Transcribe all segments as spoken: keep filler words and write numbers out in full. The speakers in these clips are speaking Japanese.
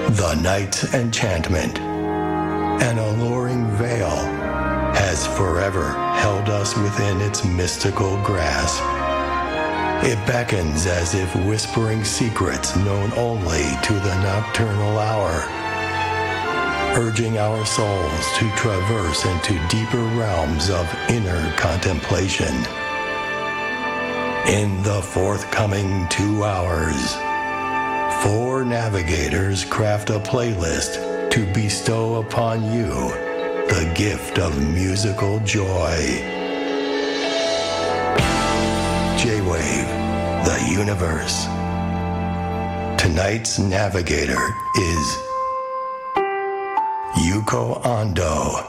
The night's enchantment, an alluring veil, has forever held us within its mystical grasp. It beckons as if whispering secrets known only to the nocturnal hour, urging our souls to traverse into deeper realms of inner contemplation. In the forthcoming two hours, four navigators craft a playlist to bestow upon you the gift of musical joy. J-Wave, the universe. Tonight's navigator is Yuko Ando.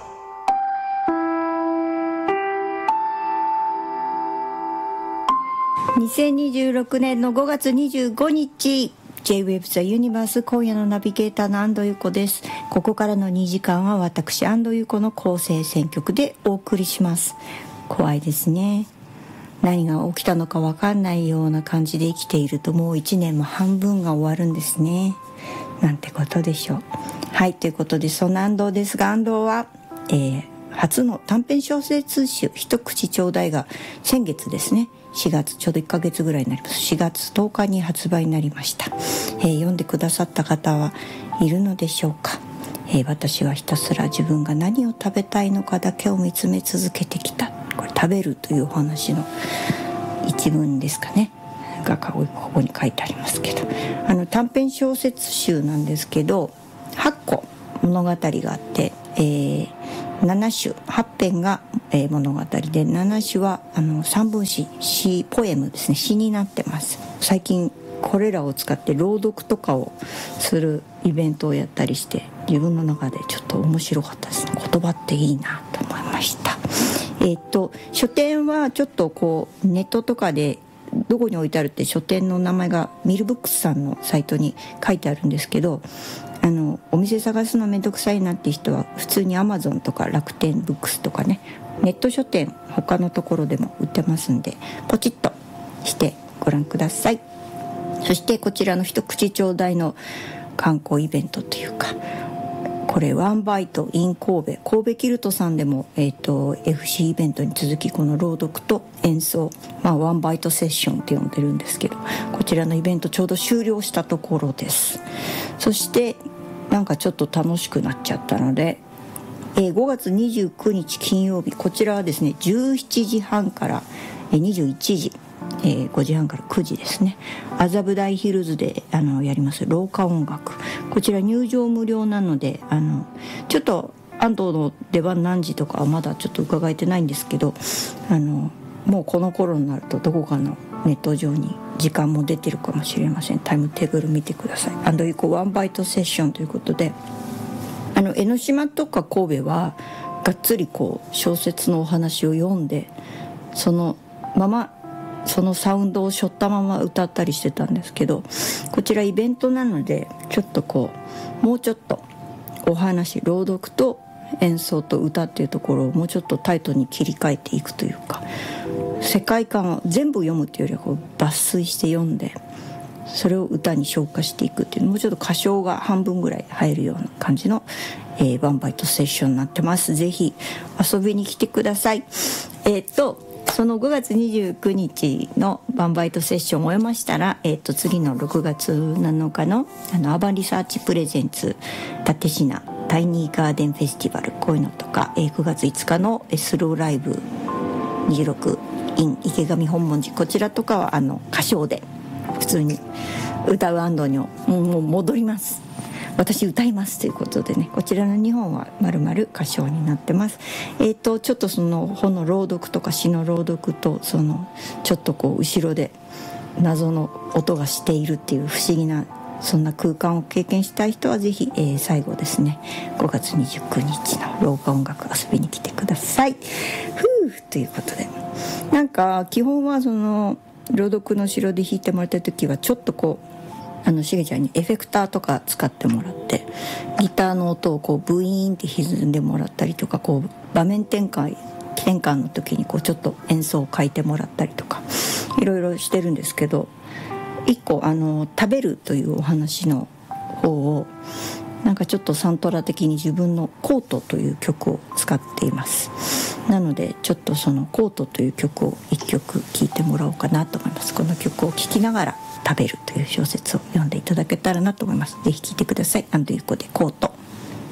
にせんにじゅうろくねんのごがつにじゅうごにち J-Wave The Universe 今夜のナビゲーターの安藤優子です。ここからのにじかんは私安藤優子の構成選曲でお送りします。怖いですね。何が起きたのか分かんないような感じで生きているともういちねんも半分が終わるんですね。なんてことでしょう。はい、ということでそんな安藤ですが、安藤は、えー、初の短編小説集一口ちょうだいが先月ですね、しがつちょうどいっかげつぐらいになります。しがつとおかに発売になりました。えー、読んでくださった方はいるのでしょうか。えー、私はひたすら自分が何を食べたいのかだけを見つめ続けてきた。これ食べるというお話の一文ですかねがここに書いてありますけど、あの短編小説集なんですけどはっこ物語があって、えー、ななしゅはち編が、えー、物語でななしゅはあのさんぶんし詩ポエムですね、詩になってます。最近これらを使って朗読とかをするイベントをやったりして自分の中でちょっと面白かったですね。言葉っていいなと思いました。えー、っと書店はちょっとこうネットとかでどこに置いてあるって書店の名前がミルブックスさんのサイトに書いてあるんですけど、あのお店探すのめんどくさいなって人は普通にアマゾンとか楽天ブックスとかね、ネット書店他のところでも売ってますんでポチッとしてご覧ください。そしてこちらの一口ちょうだいの観光イベントというか、これワンバイト in 神戸神戸キルトさんでも、えー、と エフシー イベントに続きこの朗読と演奏、まあ、ワンバイトセッションって呼んでるんですけど、こちらのイベントちょうど終了したところです。そしてなんかちょっと楽しくなっちゃったので、えー、ごがつにじゅうくにち金曜日、こちらはですねじゅうしちじはんからにじゅういちじ、えー、ごじはんからくじですね、麻布台ヒルズであのやります廊下音楽、こちら入場無料なので、あのちょっと安藤の出番何時とかはまだちょっと伺えてないんですけど、あのもうこの頃になるとどこかのネット上に時間も出てるかもしれません。タイムテーブル見てください。アンドイコワンバイトセッションということで、あの江ノ島とか神戸はがっつりこう小説のお話を読んでそのままそのサウンドを背負ったまま歌ったりしてたんですけど、こちらイベントなのでちょっとこうもうちょっとお話朗読と演奏と歌っていうところをもうちょっとタイトに切り替えていくというか、世界観を全部読むっていうよりはこう抜粋して読んでそれを歌に昇華していくっていう、もうちょっと歌唱が半分ぐらい入るような感じの、えー、ワンバイトセッションになってます。ぜひ遊びに来てください。えー、っとそのごがつにじゅうくにちのバンバイトセッションを終えましたら、えー、と次のろくがつなのかのあのアーバンリサーチプレゼンツ蓼科タイニーガーデンフェスティバル、こういうのとか、えー、くがついつかのスローライブにじゅうろく in 池上本門寺、こちらとかはあの歌唱で普通に歌う安藤にもう戻ります、私歌いますということでね、こちらのにほんはまるまる歌唱になってます。えーとちょっとその本の朗読とか詩の朗読とそのちょっとこう後ろで謎の音がしているっていう不思議なそんな空間を経験したい人はぜひ、えー、最後ですねごがつにじゅうくにちの廊下音楽遊びに来てください。ふうということで、なんか基本はその朗読の後ろで弾いてもらった時はちょっとこうあのしげちゃんにエフェクターとか使ってもらってギターの音をこうブイーンって歪んでもらったりとか、こう場面転換転換の時にこうちょっと演奏を変えてもらったりとかいろいろしてるんですけど、一個あの食べるというお話の方をなんかちょっとサントラ的に自分のコートという曲を使っています。なのでちょっとそのコートという曲をいっきょく聴いてもらおうかなと思います。この曲を聴きながら食べるという小説を読んでいただけたらなと思います。ぜひ聴いてください。安藤優子でコート。